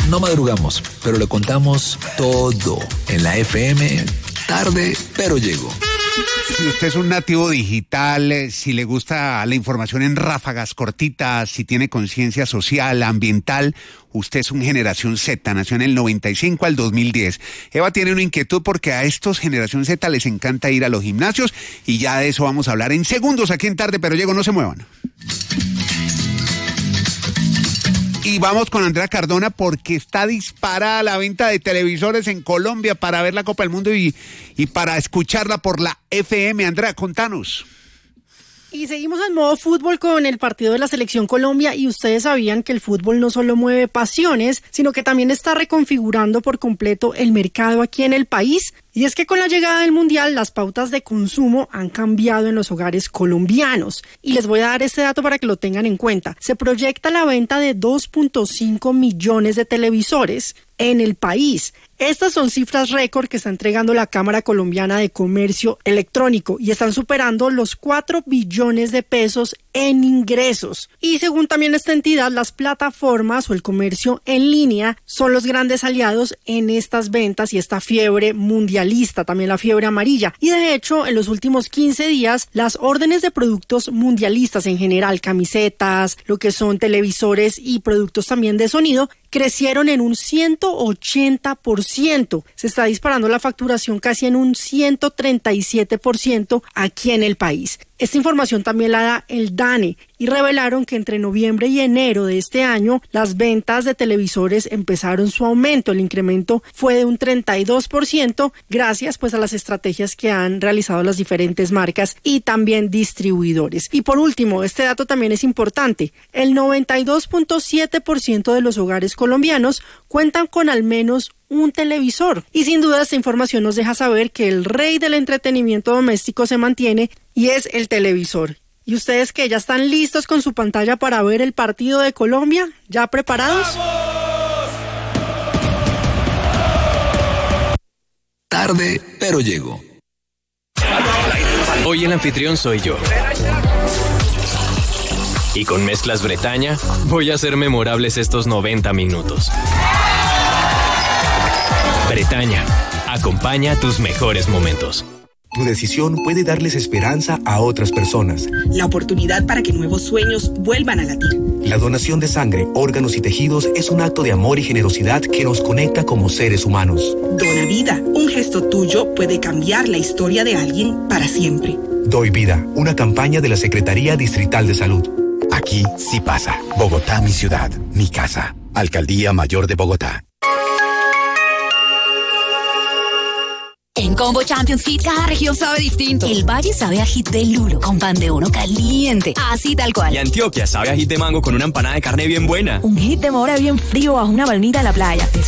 No madrugamos, pero le contamos todo en la FM Tarde, pero llego. Si usted es un nativo digital, si le gusta la información en ráfagas cortitas, si tiene conciencia social, ambiental, usted es un generación Z, nació en el 95 al 2010. Eva tiene una inquietud porque a estos generación Z les encanta ir a los gimnasios y ya de eso vamos a hablar en segundos aquí en Tarde, pero llego, no se muevan. Y vamos con Andrea Cardona porque está disparada la venta de televisores en Colombia para ver la Copa del Mundo y para escucharla por la FM. Andrea, contanos. Y seguimos en modo fútbol con el partido de la Selección Colombia y ustedes sabían que el fútbol no solo mueve pasiones, sino que también está reconfigurando por completo el mercado aquí en el país. Y es que con la llegada del Mundial, las pautas de consumo han cambiado en los hogares colombianos. Y les voy a dar este dato para que lo tengan en cuenta. Se proyecta la venta de 2.5 millones de televisores en el país. Estas son cifras récord que está entregando la Cámara Colombiana de Comercio Electrónico y están superando los 4 billones de pesos en ingresos. Y según también esta entidad, las plataformas o el comercio en línea son los grandes aliados en estas ventas y esta fiebre mundialista, también la fiebre amarilla. Y de hecho, en los últimos 15 días, las órdenes de productos mundialistas en general, camisetas, lo que son televisores y productos también de sonido, crecieron en un 180%. Se está disparando la facturación casi en un 137% aquí en el país. Esta información también la da el DANE y revelaron que entre noviembre y enero de este año las ventas de televisores empezaron su aumento. El incremento fue de un 32% gracias pues a las estrategias que han realizado las diferentes marcas y también distribuidores. Y por último, este dato también es importante. El 92.7% de los hogares colombianos cuentan con al menos un televisor. Y sin duda esta información nos deja saber que el rey del entretenimiento doméstico se mantiene y es el televisor. ¿Y ustedes que ya están listos con su pantalla para ver el partido de Colombia? ¿Ya preparados? ¡Vamos! Tarde, pero llego. Hoy el anfitrión soy yo. Y con Mezclas Bretaña voy a hacer memorables estos 90 minutos. Bretaña, acompaña tus mejores momentos. Tu decisión puede darles esperanza a otras personas. La oportunidad para que nuevos sueños vuelvan a latir. La donación de sangre, órganos y tejidos es un acto de amor y generosidad que nos conecta como seres humanos. Dona vida. Un gesto tuyo puede cambiar la historia de alguien para siempre. Doy vida, una campaña de la Secretaría Distrital de Salud. Aquí sí pasa. Bogotá, mi ciudad, mi casa. Alcaldía Mayor de Bogotá. En Combo Champions Hit, cada región sabe distinto. El Valle sabe a hit de lulo, con pan de bono caliente, así tal cual. Y Antioquia sabe a hit de mango con una empanada de carne bien buena. Un hit de mora bien frío bajo una palmita en la playa.